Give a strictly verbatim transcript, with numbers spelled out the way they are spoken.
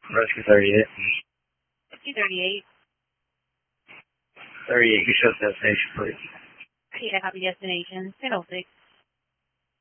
Rescue thirty-eight. Rescue thirty-eight. thirty-eight, you show destination, please. Yeah, copy destination. ten oh six.